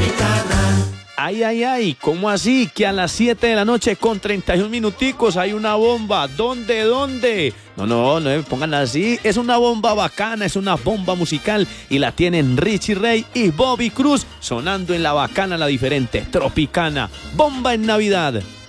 Ay, ay, ay, ¿cómo así? Que a las 7 de la noche con 31 minuticos hay una bomba. ¿Dónde? No me pongan así. Es una bomba bacana, es una bomba musical y la tienen Richie Ray y Bobby Cruz sonando en la bacana, la diferente, Tropicana. Bomba en Navidad.